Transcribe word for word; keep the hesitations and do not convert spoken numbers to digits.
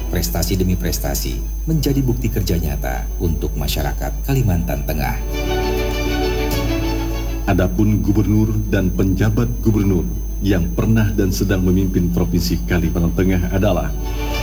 prestasi demi prestasi menjadi bukti kerja nyata untuk masyarakat Kalimantan Tengah. Adapun gubernur dan penjabat gubernur yang pernah dan sedang memimpin Provinsi Kalimantan Tengah adalah